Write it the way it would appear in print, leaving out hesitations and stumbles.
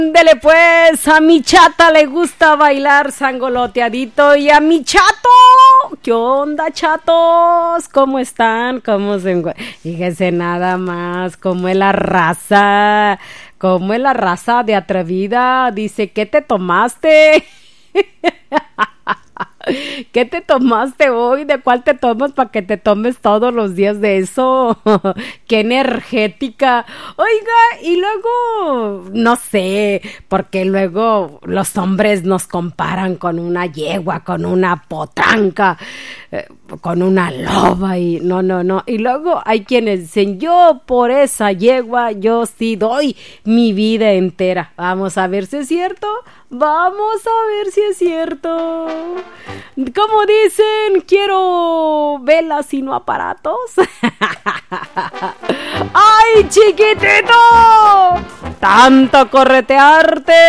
Ándele pues, a mi chata le gusta bailar sangoloteadito y a mi chato, ¿qué onda chatos? ¿Cómo están? ¿Cómo se encuentran? Fíjese nada más, cómo es la raza, de atrevida, dice, ¿qué te tomaste? ¿Qué te tomaste hoy? ¿De cuál te tomas para que te tomes todos los días de eso? ¡Qué energética! Oiga, y luego, no sé, porque luego los hombres nos comparan con una yegua, con una potranca, con una loba y no. Y luego hay quienes dicen, yo por esa yegua, yo sí doy mi vida entera. Vamos a ver si es cierto. Vamos a ver si es cierto. Como dicen, quiero velas y no aparatos. ¡Ay, chiquitito! Tanto corretearte.